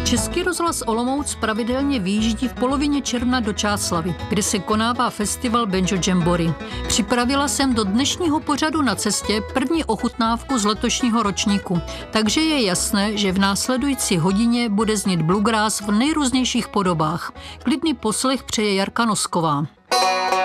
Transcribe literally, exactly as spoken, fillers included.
Český rozhlas Olomouc pravidelně vyjíždí v polovině června do Čáslavi, kde se konává festival Banjo Jamboree. Připravila jsem do dnešního pořadu Na cestě první ochutnávku z letošního ročníku, takže je jasné, že v následující hodině bude znít bluegrass v nejrůznějších podobách. Klidný poslech přeje Jarka Nosková.